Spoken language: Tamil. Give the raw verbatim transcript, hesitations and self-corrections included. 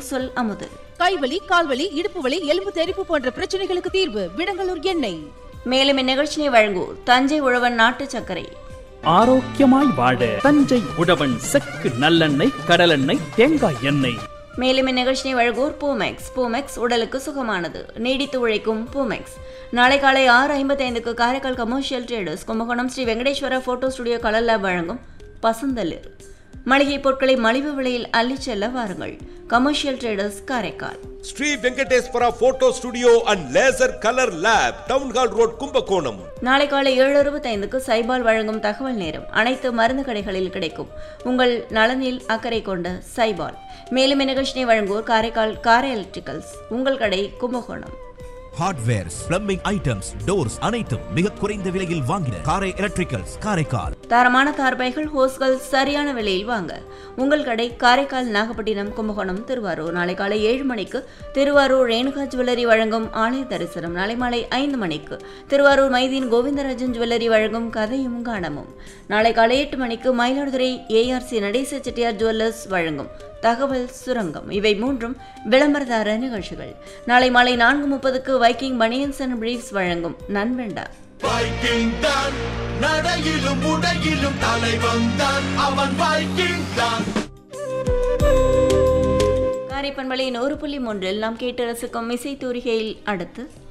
இன்சொல் அமுது. கைவலி, கால்வலி, இடுப்பு வலி, எலும்பு தெறிப்பு போன்ற பிரச்சனைகளுக்கு தீர்வு விடங்கலூர் எண்ணெய். மேலும் இந்நிகழ்ச்சியை வழங்குவோர் தஞ்சை உழவன் நாட்டு சர்க்கரை. ஆரோக்கியமாய் வாழ தஞ்சை உழவன் செக்கு நல்லெண்ணெய், கடலெண்ணெய், தேங்காய் எண்ணெய். மேலும் இந்நிகழ்ச்சியை வழங்குவோர் பூமெக்ஸ். பூமெக்ஸ் உடலுக்கு சுகமானது, நீடித்து உழைக்கும் பூமெக்ஸ். நாளை காலை ஆறு ஐம்பத்தி ஐந்துக்கு Karaikal commercial traders Kumbakonam Sri Venkateswara photo studio colour lab வழங்கும் பசுந்தளிர். மளிகை பொருட்களை மலிவு விலையில் அள்ளிச் செல்ல வாருங்கள். Commercial traders Karaikal. Sri Venkateswara photo studio and laser colour lab, town hall road, Kumbakonam. நாளை காலை ஏழு அறுபத்தி ஐந்துக்கு சைபால் வழங்கும் தகவல் நேரம். அனைத்து மருந்து கடைகளில் கிடைக்கும். உங்கள் நலனில் அக்கறை கொண்ட சைபால். மேலும் இந்நிகழ்ச்சியை வழங்குவோர் காரைக்கால் காரை எலக்ட்ரிக்கல்ஸ், உங்கள் கடை Kumbakonam. Hardwares, plumbing items, doors அனைத்தும் மிக குறைந்த விலையில் வாங்கின காரை எலக்ட்ரிக்கல்ஸ் காரைக்கால். தரமான தார்பைகள், ஹோஸ்கள் சரியான விலையில் வாங்க உங்கள் கடை காரைக்கால், நாகப்பட்டினம், கும்பகோணம், திருவாரூர். நாளை காலை ஏழு மணிக்கு திருவாரூர் ரேணுகா ஜுவல்லரி வழங்கும் ஆலய தரிசனம். நாளை மாலை ஐந்து மணிக்கு திருவாரூர் மைதீன் கோவிந்தராஜன் ஜுவல்லரி வழங்கும் கதையும் காணமும். நாளை காலை எட்டு மணிக்கு மயிலாடுதுறை ஏஆர்சி நடேச செட்டியார் ஜுவல்லர்ஸ் வழங்கும் தகவல் சுரங்கம். இவை மூன்றும் விளம்பரதார நிகழ்ச்சிகள். நாளை மாலை நான்கு முப்பதுக்கு வைக்கிங் பனியன்ஸ் அண்ட் பிரீஃப்ஸ் வழங்கும் நன்வெண்டா. வைக்கிங் தான் நடையிலும் உடையிலும் தலைவன் தான், அவன் வைக்கிங் தான். காரைப்பண்பலை நூறு புள்ளி மூன்றில் நாம் கேட்டு ரசிக்கும் இசை தூரிகையில் அடுத்து